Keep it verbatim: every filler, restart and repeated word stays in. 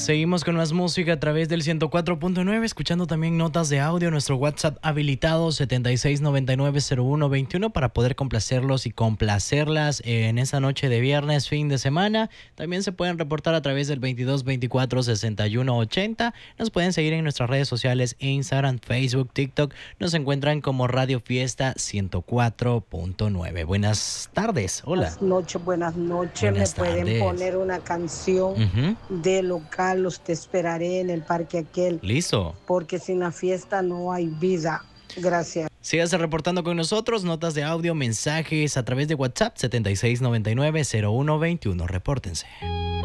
Seguimos con más música a través del ciento cuatro punto nueve, escuchando también notas de audio. Nuestro WhatsApp habilitado setenta y seis noventa y nueve cero uno veintiuno para poder complacerlos y complacerlas en esa noche de viernes, fin de semana. También se pueden reportar a través del veintidós veinticuatro sesenta y uno ochenta. Nos pueden seguir en nuestras redes sociales, Instagram, Facebook, TikTok. Nos encuentran como Radio Fiesta ciento cuatro punto nueve. Buenas tardes. Hola. Buenas noches, buenas noches. Buenas Me pueden tardes. poner una canción Ujú. de local, Los Te Esperaré en el Parque Aquel, Listo. porque sin la fiesta no hay vida. Gracias. Sígase reportando con nosotros, notas de audio, mensajes a través de WhatsApp setenta y seis noventa y nueve cero uno veintiuno. Repórtense.